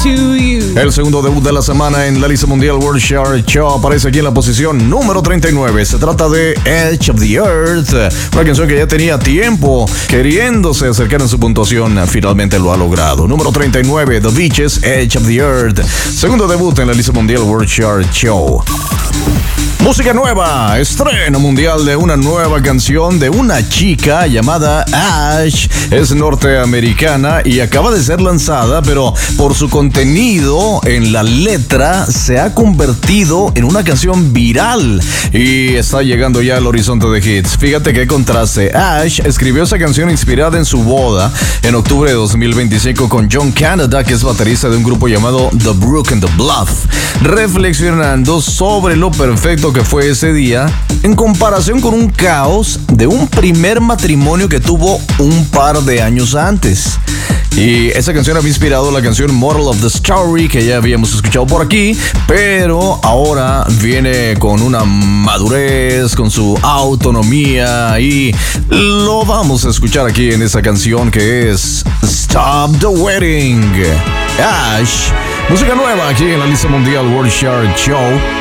to you. El segundo debut de la semana en la lista mundial World Chart Show aparece aquí en la posición número 39. Se trata de Edge of the Earth, una canción que ya tenía tiempo queriéndose acercar en su puntuación. Finalmente lo ha logrado. Número 39, The Beaches, Edge of the Earth. Segundo debut en la lista mundial World Chart Show. Música nueva, estreno mundial de una nueva canción de una chica llamada Ash. Es norteamericana y acaba de ser lanzada, pero por su contenido en la letra se ha convertido en una canción viral y está llegando ya al horizonte de hits. Fíjate qué contraste. Ash escribió esa canción inspirada en su boda en octubre de 2025 con John Canada, que es baterista de un grupo llamado The Brook and the Bluff, reflexionando sobre lo perfecto que fue ese día en comparación con un caos de un primer matrimonio que tuvo un par de años antes. Y esa canción había inspirado la canción Moral of the Story, que ya habíamos escuchado por aquí, pero ahora viene con una madurez, con su autonomía, y lo vamos a escuchar aquí en esa canción que es Stop the Wedding. Ash, música nueva aquí en la lista mundial World Chart Show.